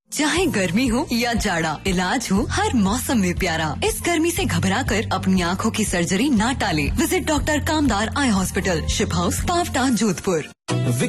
चाहे गर्मी हो या जाड़ा, इलाज हो हर मौसम में प्यारा। इस गर्मी से घबराकर अपनी आँखों की सर्जरी ना टाले। विजिट डॉक्टर कामदार eye hospital, ship house, Pawta, Jodhpur.